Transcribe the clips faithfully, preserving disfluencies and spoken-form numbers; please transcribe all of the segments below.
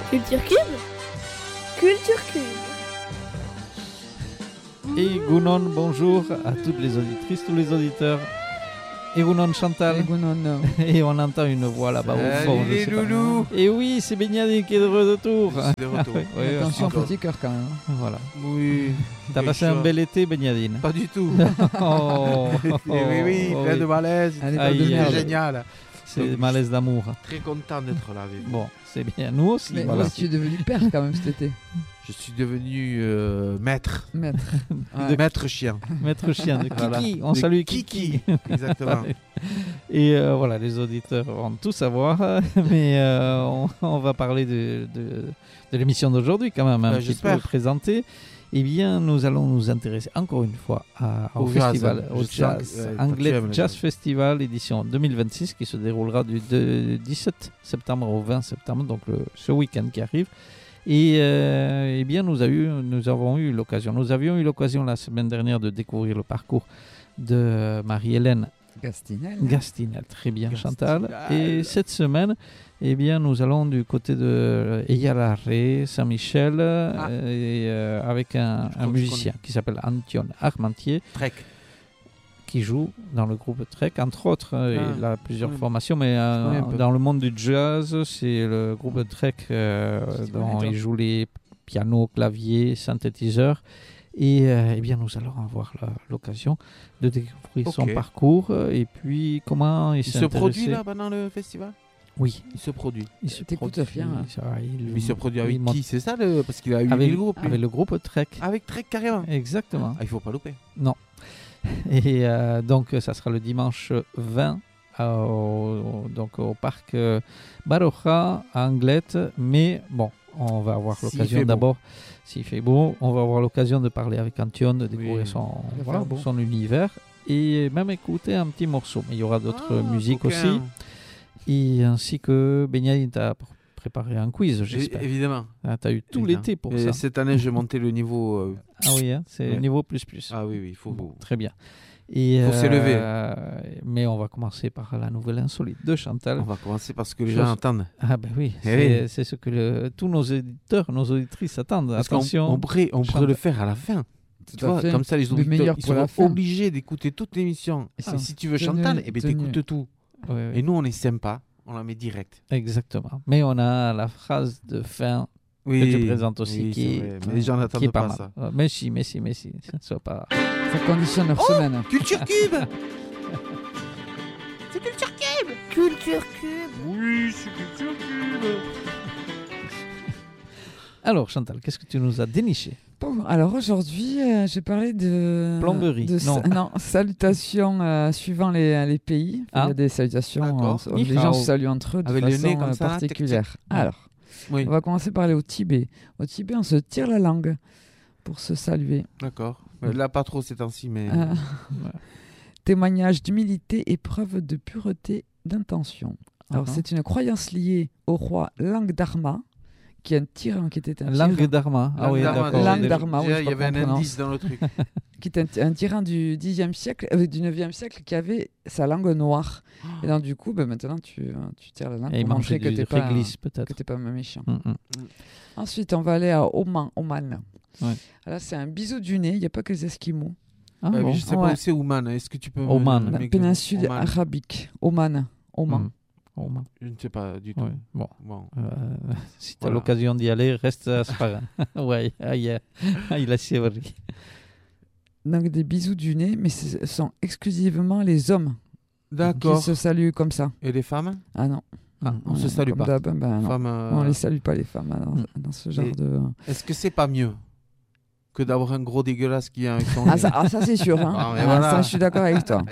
Culture Cube. Culture Cube. Et Gounon, bonjour à toutes les auditrices, tous les auditeurs. Et Gounon Chantal. Et Gounon. Et on entend une voix là-bas au fond. Salut les loulous. Et oui, c'est Benyadine qui est de retour. C'est de retour. Ah, oui, oui, Attention, encore. petit cœur quand même. Voilà. Oui. T'as Oui, passé chaud. un bel été, Benyadine. Pas du tout. Oh, Et oui, oui, oh, plein oui. de malaise. Allez, Aïe, pas de aïe, C'est merde. aïe. génial. C'est Donc, malaise d'amour. Très content d'être là avec vous. Bon, c'est bien. Nous aussi. Mais voilà. ouais, tu es devenu père quand même cet été. Je suis devenu euh, maître. Maître. De Ouais. maître chien. Maître chien de Voilà. Kiki. On De salue Kiki. Kiki. Exactement. Et euh, voilà, les auditeurs vont tout savoir, mais euh, on, on va parler de, de, de l'émission d'aujourd'hui quand même, un Ben, petit j'espère. peu présenter. Eh bien, nous allons nous intéresser encore une fois à- au, Au jazz, festival, hein. au Je sens jazz, que, ouais, Anglais toi, tu aimes le Jazz jazz. Festival édition deux mille vingt-six qui se déroulera du de- dix-sept septembre au vingt septembre, donc le, ce week-end qui arrive. Et euh, eh bien, nous, a eu, nous avons eu l'occasion, nous avions eu l'occasion la semaine dernière de découvrir le parcours de Marie-Hélène Gastinel. Gastinel, très bien Gastinel. Chantal. Et cette semaine, eh bien, nous allons du côté de Eyalarré, Saint-Michel, Ah. et, euh, avec un, Je crois un que je musicien qui s'appelle Antion Armentier, Trek. qui joue dans le groupe Trek, entre autres. euh, Ah, il a plusieurs connais- formations, mais euh, connais un peu. dans le monde du jazz, c'est le groupe Trek euh, C'est dont vrai, il toi. joue les pianos, claviers, synthétiseurs. Et euh, eh bien, nous allons avoir la- l'occasion de découvrir son Ok. parcours euh, et puis comment il, Il s'est se produit intéressé. là pendant le festival. Oui, Il se produit. il se T'écoutes produit, bien, hein. ça va, il, Il se produit avec il monte- qui C'est ça le... Parce qu'il a eu avec, le groupe. lui. avec le groupe Trek. Avec Trek carrément. Exactement. Ah, il faut pas louper. Et euh, donc, ça sera le dimanche vingt euh, au, au- donc au parc euh, Baroja à Anglette. Mais bon, on va avoir S'il l'occasion fait beau. d'abord, s'il fait beau, on va avoir l'occasion de parler avec Antion, de découvrir Oui. son, Il va voilà, faire beau. son univers et même écouter un petit morceau. Mais il y aura d'autres Ah, musiques coquin. aussi. Et ainsi que Benyadine t'a pr- préparé un quiz, j'espère. É- Évidemment. Tu as eu tout Évidemment. l'été pour Et ça. cette année, j'ai monté le niveau. euh, Ah oui, hein, c'est Ouais. niveau plus plus. Ah oui, oui, il faut. Bon, très bien. Et, Faut s'élever. Mais on va commencer par la nouvelle insolite de Chantal. On va commencer parce que les Chose- gens entendent. Ah ben oui, Eh c'est oui. c'est ce que le- tous nos éditeurs, nos auditrices attendent. Parce qu'on Attention. on pourrait, on pourrait Chantal. le faire à la fin. Tout Tu à vois, fait. comme ça, les Le auditeurs meilleur ils pour la seront fin. obligés d'écouter toute l'émission. Et Ah. c'est- si tu veux Tenu, Chantal, eh ben, tenu. t'écoutes tout. Oui, oui. Et nous, on est sympa, on la met direct. Exactement. Mais on a la phrase de fin Oui, que tu présentes aussi oui, qui, c'est est, vrai. Mais les gens qui n'attendent est pas, pas mal. ça. Euh, Mais si, mais si, mais si. Ça ne soit pas... Ça conditionne leur semaine. Culture Cube. Culture Cube. Oui, c'est Culture Cube. Alors Chantal, qu'est-ce que tu nous as déniché? Bon, alors aujourd'hui, euh, j'ai parlé de. Plomberie, de non. non, salutations euh, suivant les, les pays. Il Ah. y a des salutations. D'accord. euh, Ni les hao. gens se saluent entre eux de Avec le façon nez comme euh, ça, particulière. tic, tic. Alors, Oui, on va commencer par aller au Tibet. Au Tibet, on se tire la langue pour se saluer. d'accord. Euh, Là, pas trop ces temps-ci, mais. Euh, témoignage d'humilité et preuve de pureté d'intention. Alors, Ah. c'est une croyance liée au roi Langdharma, qui est un tyran qui était un Langue tyran, d'Arma. Ah oui, Langue d'accord. Langue Déjà- d'Arma. oui, Déjà, je il y sais pas avait un comment on indice dans le truc. qui était un, un tyran du dixième siècle, euh, du neuvième siècle, qui avait sa langue noire. Et donc, du coup, ben, maintenant, tu, euh, tu tires la langue Et il pour montrer mangeait que du tu n'es pas, réglisse que peut-être. t'es pas un méchant. Mm, mm. Ensuite, on va aller à Oman. Oman. Ouais. Là, c'est un bisou du nez. Il n'y a pas que les Esquimaux. Ah Euh, bon. Je sais pas Ouais. où c'est Ouman. Est-ce que tu peux. me- Oman. me- La me- péninsule Oman. arabique. Oman. Oman. Mm. Oh, man. Je ne sais pas du tout. Ouais. Bon. Bon. Euh, si tu as Voilà. l'occasion d'y aller, reste à Sparin. Ouais, aïe, aïe, la Sieverie. Donc, des bisous du nez, mais ce sont exclusivement les hommes qui D'accord. se saluent comme ça. Et les femmes Ah non. Ah, on se salue comme pas. d'hab, ben non. Femmes, euh, On les salue pas, les femmes, hein, dans, Mm. dans ce genre Et- de... Est-ce que c'est pas mieux que d'avoir un gros dégueulasse qui vient avec son. Ah ça, ah, ça c'est sûr. Hein. Ah, mais Ah, voilà. ça, je suis d'accord avec toi.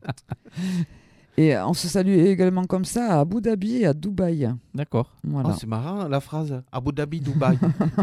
Et euh, on se salue également comme ça à Abu Dhabi et à Dubaï. D'accord. Voilà. Oh, c'est marrant la phrase. Abu Dhabi, Dubaï.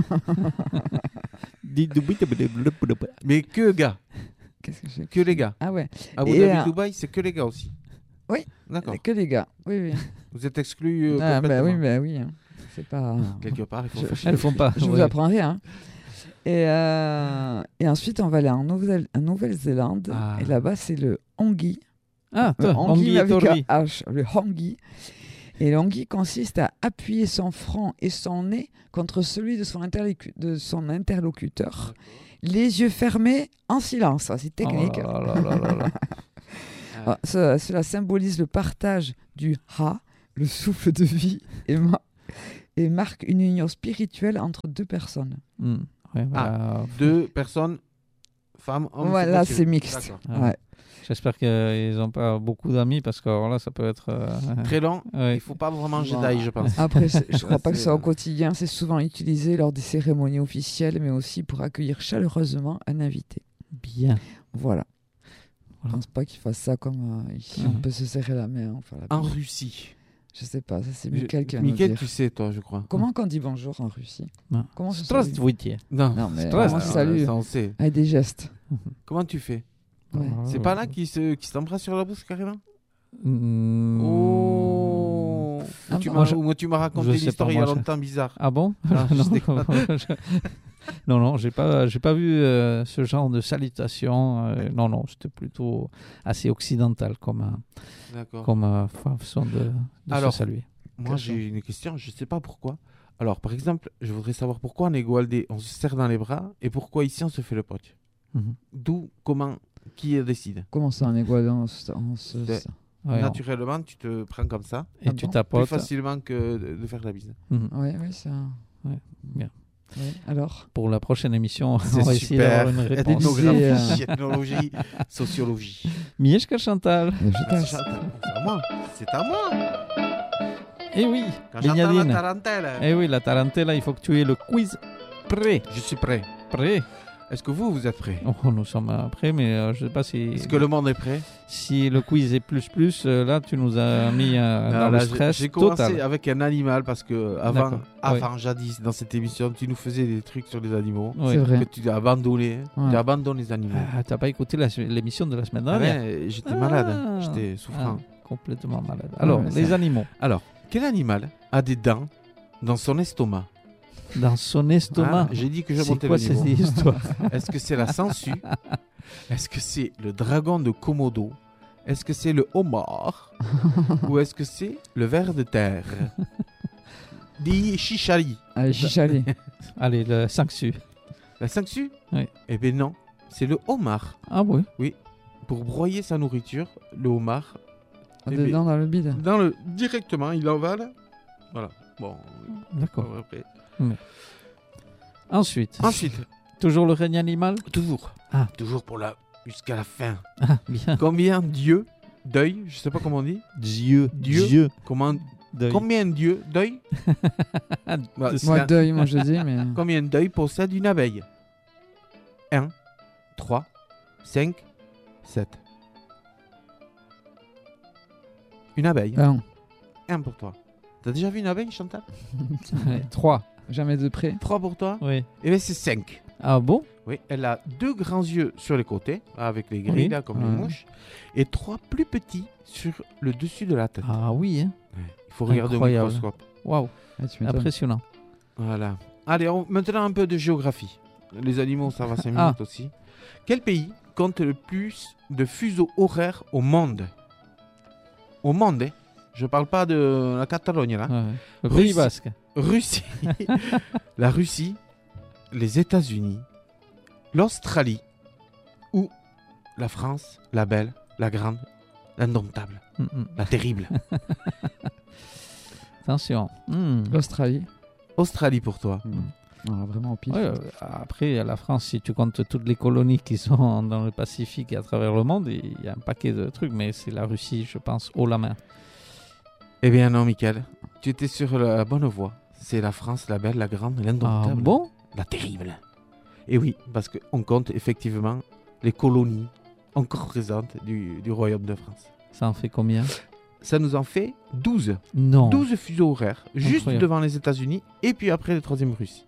Mais que gars. Qu'est-ce que j'ai Que les gars. Ah ouais, Abu Et, Dhabi, euh, Dubaï, c'est que les gars aussi. Oui. D'accord. que les gars. Oui, oui. Vous êtes exclus euh, Ah, bah complètement. oui, bah oui. hein. C'est pas... Quelque part, il faut Je- faire chier. Elles font pas. Je vous ouais. apprends rien. hein. Et, euh, et ensuite, on va aller en Nouvelle- en Nouvelle-Zélande. Ah. Et là-bas, c'est le hongi. Ah, Le toi, Hongi et avec Tori. un H. Le hongi. Et l'anguille consiste à appuyer son front et son nez contre celui de son, interlocu- de son interlocuteur, les yeux fermés en silence. Ah, c'est technique. Oh là là là là là. Ah, ce- cela symbolise le partage du ha, le souffle de vie, et, ma- et marque une union spirituelle entre deux personnes. Hmm. Ouais, bah, Deux personnes, femmes, hommes. Voilà, possible. c'est mixte. D'accord. Ah. Ouais. J'espère qu'ils n'ont pas beaucoup d'amis parce que alors là, ça peut être. euh, Très long. ouais. Il faut pas vraiment Bon. Jedi, je pense. Après, c'est- je crois pas que C'est, ce soit au euh, quotidien, c'est souvent utilisé lors des cérémonies officielles, mais aussi pour accueillir chaleureusement un invité. Bien. Voilà. Je Voilà. pense pas qu'il fasse ça comme euh, ici, Mhm. on peut se serrer la main. Enfin, la En bise. Russie. Je sais pas, ça c'est Je- Mickaël qui va nous Mickaël, dire. tu sais, toi, je crois. Comment qu'on dit bonjour en Russie Non. Comment ça s'appelle Здравствуйте. Non. Non, mais Stress. comment Ah, ça salue ça, on sait. avec des gestes. Comment tu fais Ouais. C'est pas là qui se, qui s'embrasse sur la bouche carrément Hmm. Oh Ah, tu bah, m'as, moi, je- ou tu m'as je raconté sais l'histoire pas, il y a moi, je- longtemps bizarre. Ah bon Non, je non, déconne. je- non, non, j'ai pas, j'ai pas vu euh, ce genre de salutation. euh, non, non, c'était plutôt assez occidental comme, euh, D'accord. comme euh, façon de, de Alors, se saluer. Moi, j'ai une question, je sais pas pourquoi. Alors, par exemple, je voudrais savoir pourquoi en Egualde, on se serre dans les bras et pourquoi ici, on se fait le pote. Mhm. D'où, comment, qui décide Comment ça en Équador on se- on se- C'est- Ouais, on- Naturellement, tu te prends comme ça, et Ah tu bon plus tapotes. facilement que de, de faire la bise. Mhm. Ouais, ouais, ça. Ouais, bien. Ouais, alors Pour la prochaine émission, C'est on va essayer d'avoir une réponse. Ethnographie. Ethnographie, ethnologie, sociologie. Mieszka Chantal. je Ah, passe. c'est Chantal. C'est à moi. C'est à moi. Eh oui, Quand j'entends la Bignadine. tarentelle, Eh oui, la tarentella, il faut que tu aies le quiz prêt. je suis prêt. Prêt. Est-ce que vous, vous êtes prêts Oh, nous sommes euh, prêts, mais euh, je sais pas si, Est-ce que le monde est prêt si le quiz est plus plus. euh, là, tu nous as mis euh, Non, dans là, le j'ai- stress J'ai commencé total. avec un animal parce que avant, D'accord, avant jadis, dans cette émission, tu nous faisais des trucs sur les animaux. Oui. C'est vrai. Que tu as abandonné. Ouais. Tu abandonnes les animaux. Ah, t'as pas écouté la- l'émission de la semaine Ah dernière? ouais, j'étais Ah. malade. J'étais souffrant. Ah, complètement malade. Alors, ouais, les ça- animaux. Alors, quel animal a des dents dans son estomac Dans son estomac. Ah, j'ai dit que je c'est montais quoi le cette niveau. histoire? Est-ce que c'est la sangsue Est-ce que c'est le dragon de Komodo Est-ce que c'est le homard Ou est-ce que c'est le ver de terre Dis chichari. Allez, chichali. Allez, le sangsue. La sangsue Oui. Eh bien non, c'est le homard. Ah oui. Pour broyer sa nourriture, le homard, Eh bien- Dedans dans le bide. dans le, directement, il avale. Voilà. Bon, D'accord. après. Ensuite, Ensuite, toujours le règne animal. toujours. Ah. Toujours pour la jusqu'à la fin. Ah, bien. Combien d'yeux d'œil, je sais pas comment on dit. Dieu. Dieu. Dieu. Comment, Deuil. combien d'yeux d'œil Bah, De- c'est Moi, un- deuil, moi je dis, mais. Combien d'œil possède une abeille un, trois, cinq, sept. Une abeille. Un. un pour toi. T'as déjà vu une abeille, Chantal Ouais, Trois. Jamais de près. trois pour toi. Oui. Et bien c'est cinq. Ah bon? Oui, elle a deux grands yeux sur les côtés, avec les grilles Oui. là, comme les Ouais. mouches, et trois plus petits sur le dessus de la tête. Ah oui. Hein. Ouais, il faut regarder au Incroyable. microscope. Waouh. Ah, tu m'étonnes. Impressionnant. Voilà. Allez, on- maintenant un peu de géographie. Les animaux, ça va cinq Ah. minutes aussi. Quel pays compte le plus de fuseaux horaires au monde Au monde, hein. Je parle pas de la Catalogne là. Ouais. Le Russie. Pays basque. Russie, la Russie, les États-Unis, l'Australie ou la France, la belle, la grande, l'indomptable, Mm, mm. la terrible. Attention. Mm. L'Australie. Australie pour toi. Ah, vraiment au pif. Ouais, euh, après, la France, si tu comptes toutes les colonies qui sont dans le Pacifique et à travers le monde, il y a un paquet de trucs, mais c'est la Russie, je pense, haut la main. Eh bien non, Michael, tu étais sur la bonne voie. C'est la France, la belle, la grande, Ah l'indomptable, bon? la terrible. Et oui, parce qu'on compte effectivement les colonies encore présentes du, du Royaume de France. Ça en fait combien? Ça nous en fait douze. Non. douze fuseaux horaires, juste Incroyable. devant les États-Unis et puis après le troisième Russie.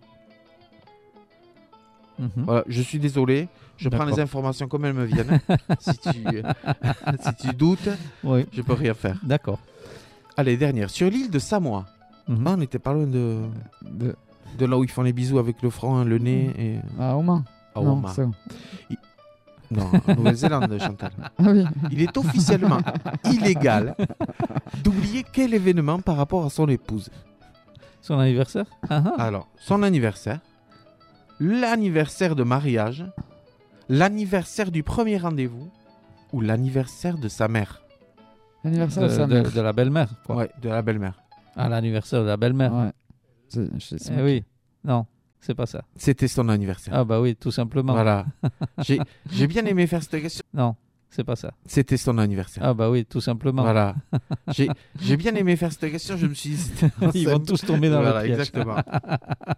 Mhm. Voilà, je suis désolé, je prends D'accord. les informations comme elles me viennent. si, tu, si tu doutes, Oui, je peux rien faire. d'accord. Allez, dernière. Sur l'île de Samoa, Mhm. ah, on n'était pas loin de, De... de là où ils font les bisous avec le front, le nez et Ah, Oman. à Non, Omaha. ça. Non, en Nouvelle-Zélande, Chantal. Ah oui. Il est officiellement illégal d'oublier quel événement par rapport à son épouse. Son anniversaire. Ah, ah. Alors, son anniversaire, l'anniversaire de mariage, l'anniversaire du premier rendez-vous ou l'anniversaire de sa mère. L'anniversaire de, de sa de- mère. de la belle-mère. quoi. Ouais, de la belle-mère. Ah, l'anniversaire de la belle-mère. Ouais. C'est- je sais Eh pas. oui. Non, c'est pas ça. C'était son anniversaire. Ah bah oui, tout simplement. Voilà. J'ai j'ai bien aimé faire cette question. Non, c'est pas ça. C'était son anniversaire. Ah bah oui, tout simplement. Voilà. J'ai j'ai bien aimé faire cette question. Je me suis dit, c'était Ils vont tous tomber dans Voilà, le piège. exactement.